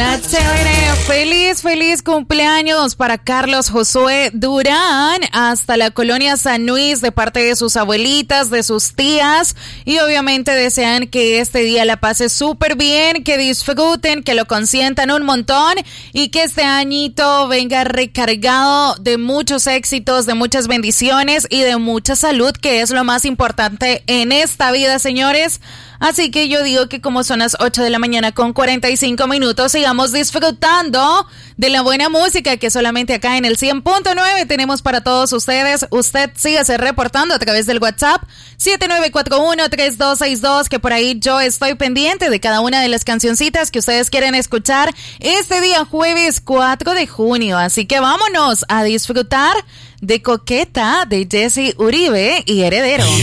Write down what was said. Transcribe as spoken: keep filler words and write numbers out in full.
Ah, chévere. Feliz, feliz cumpleaños para Carlos Josué Durán hasta la colonia San Luis de parte de sus abuelitas, de sus tías, y obviamente desean que este día la pase súper bien, que disfruten, que lo consientan un montón y que este añito venga recargado de muchos éxitos, de muchas bendiciones y de mucha salud, que es lo más importante en esta vida, señores. Así que yo digo que como son las ocho de la mañana con cuarenta y cinco minutos, sigamos disfrutando de la buena música que solamente acá en el cien punto nueve tenemos para todos ustedes. Usted sígase reportando a través del WhatsApp siete nueve cuatro uno, tres dos seis dos, que por ahí yo estoy pendiente de cada una de las cancioncitas que ustedes quieren escuchar este día jueves cuatro de junio. Así que vámonos a disfrutar de Coqueta de Jesse Uribe y Heredero.